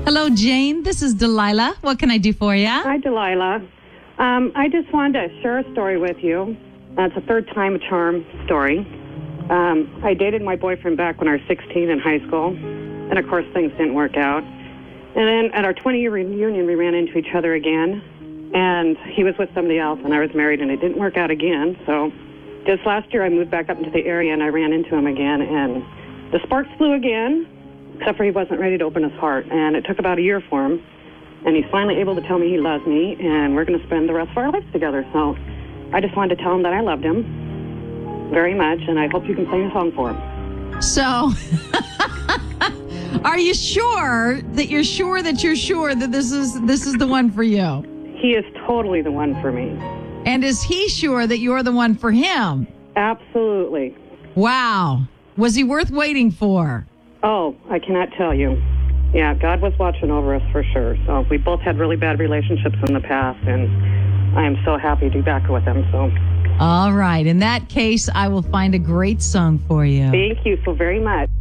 Hello, Jane. This is Delilah. What can I do for you? Hi, Delilah. I just wanted to share a story with you. It's a third-time charm story. I dated my boyfriend back when I was 16 in high school, and of course things didn't work out. And then at our 20-year reunion, we ran into each other again, and he was with somebody else, and I was married, and it didn't work out again. So just last year, I moved back up into the area, and I ran into him again, and the sparks flew again, except for he wasn't ready to open his heart, and it took about a year for him. And he's finally able to tell me he loves me, and we're going to spend the rest of our lives together. So I just wanted to tell him that I loved him very much, and I hope you can sing a song for him. So, are you sure that you're sure that this is the one for you? He is totally the one for me. And is he sure that you're the one for him? Absolutely. Wow. Was he worth waiting for? Oh, I cannot tell you. Yeah, God was watching over us for sure. So we both had really bad relationships in the past, and I am so happy to be back with him. So, all right. In that case, I will find a great song for you. Thank you so very much.